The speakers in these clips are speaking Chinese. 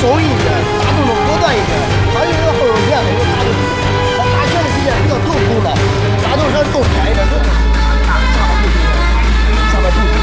松一点，打动作果断一点，他这个后手练的有打动力，他打拳的时间比较够空的，打动上更窄一点，上面肚子，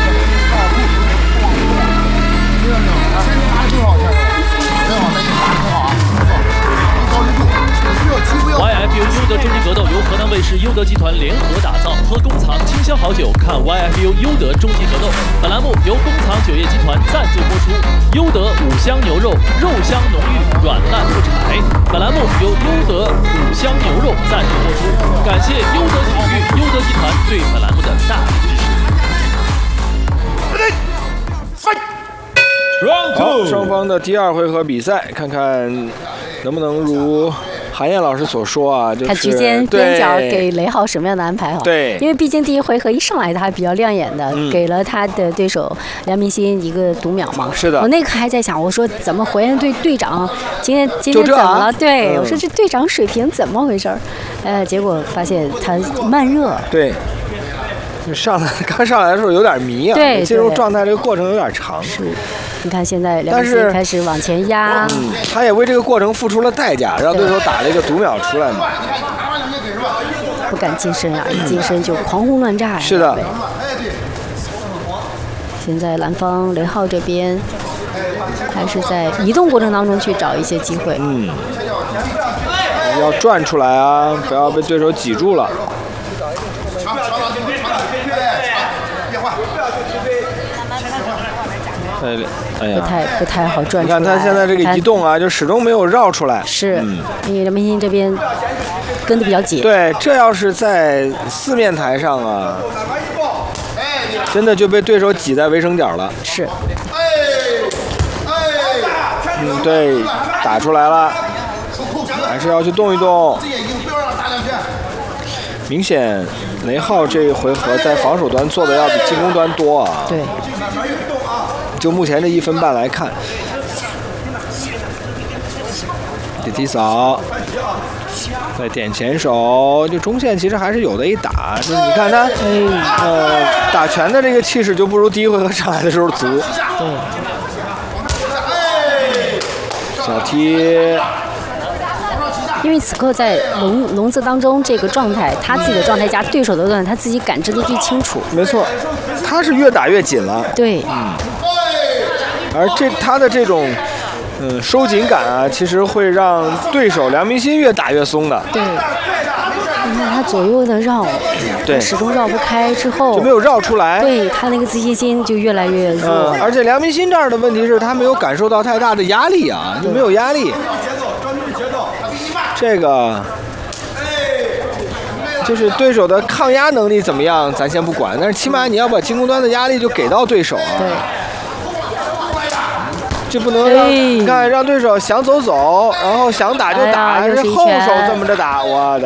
前面打的多少下？很好，再一打很好啊，不错，高力度，不要急，不要。 YFU 优德终极格斗由河南卫视优德集团联合打造，喝工厂清香好酒，看 YFU 优德终极格斗。本栏目由工厂酒业集团赞助播出。优德五香牛肉，肉香浓郁，软烂不柴。本栏目由优德五香牛肉赞助播出。感谢优德体育、优德集团对本栏目的大力支持。 好，双方的第二回合比赛，看看能不能如韩燕老师所说啊，就是他局间边角给雷浩什么样的安排哈？ 对， 因为毕竟第一回合一上来他还比较亮眼的，给了他的对手梁明心一个读秒嘛。 是的， 我那刻还在想，我说怎么火焰队队长今天怎么了？对，我说这队长水平怎么回事？结果发现他慢热。 对。刚上来的时候有点迷啊， 对， 进入状态这个过程有点长。 是，你看现在梁明心开始往前压， 他也为这个过程付出了代价，让对手打了一个读秒出来嘛。 不敢近身啊，一近身就狂轰乱炸呀。 是的。 现在蓝方雷浩这边还是在移动过程当中去找一些机会。 要转出来啊，不要被对手挤住了。哎呀， 不太好转出来。 你看他现在这个移动啊，就始终没有绕出来。 是，因为梁明心这边跟得比较紧。 对，这要是在四面台上啊，真的就被对手挤在围绳角了。 是。 对，打出来了，还是要去动一动。明显，雷浩这一回合在防守端做的要比进攻端多啊。 对。 就目前这1分半来看，提扫，再点前手，就中线其实还是有的一打。就是你看他，打拳的这个气势就不如第一回合上来的时候足。 对。 小踢。 因为此刻在笼子当中这个状态，他自己的状态加对手的状态，他自己感知的最清楚。 没错，他是越打越紧了。 对。 而他的这种收紧感啊，其实会让对手梁明心越打越松的。 对，你看他左右的绕， 对， 始终绕不开之后就没有绕出来。 对他那个自信心就越来越弱。 而且梁明心这儿的问题是他没有感受到太大的压力啊，就没有压力。这个就是对手的抗压能力怎么样，咱先不管，但是起码你要把进攻端的压力就给到对手啊。 对。 就不能让对手想走，然后想打就打，还是后手这么着打，我的。